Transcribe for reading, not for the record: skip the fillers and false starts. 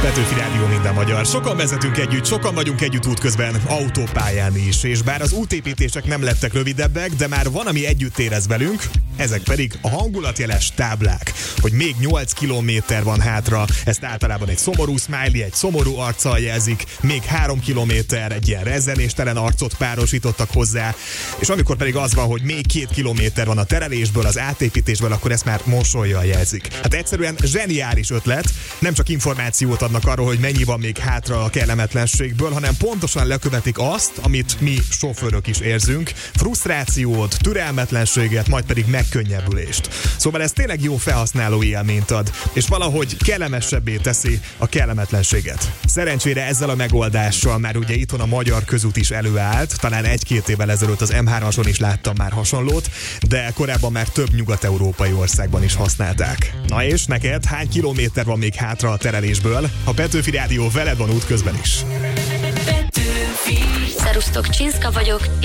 Petőfi Rádió, minden magyar. Sokan vezetünk együtt, sokan vagyunk együtt útközben, autópályán is, és bár az útépítések nem lettek rövidebbek, de már van, ami együtt érez velünk, ezek pedig a hangulatjeles táblák, hogy még 8 kilométer van hátra, ezt általában egy szomorú smiley, egy szomorú arccal jelzik, még 3 kilométer, egy ilyen rezzenéstelen arcot párosítottak hozzá, és amikor pedig az van, hogy még 2 kilométer van a terelésből, az átépítésből, akkor ezt már mosollyal jelzik. Hát egyszerűen zseniális ötlet, nem csak információt adnak arról, hogy mennyi van még hátra a kellemetlenségből, hanem pontosan lekövetik azt, amit mi sofőrök is érzünk, frusztrációt, türelmetlenséget, majd pedig megkönnyebbülést. Szóval ez tényleg jó felhasználói élményt ad, és valahogy kellemesebbé teszi a kellemetlenséget. Szerencsére ezzel a megoldással már ugye itthon a magyar közút is előállt, talán 1-2 évvel ezelőtt az M3-ason is láttam már hasonlót, de korábban már több nyugat-európai országban is használták. Na és neked hány kilométer van még hátra a terelésből? A Petőfi Rádió veled van útközben is. Szerusztok, Csinszka vagyok,